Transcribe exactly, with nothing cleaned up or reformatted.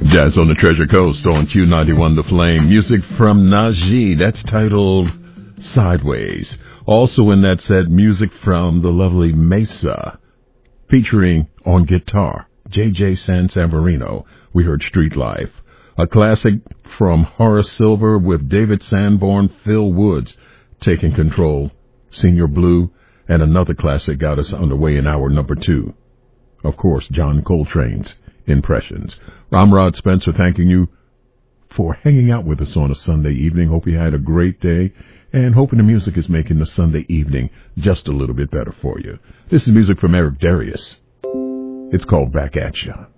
Jazz on the Treasure Coast on Q ninety-one The Flame. Music from Najee. That's titled Sideways. Also in that set, music from the lovely Mesa, featuring on guitar, J J San Savarino. We heard Street Life. A classic from Horace Silver with David Sanborn, Phil Woods taking control, Senior Blue, and another classic got us underway in hour number two. Of course, John Coltrane's Impressions. Ramrod Spencer thanking you for hanging out with us on a Sunday evening. Hope you had a great day, and hoping the music is making the Sunday evening just a little bit better for you. This is music from Eric Darius. It's called Back At Ya.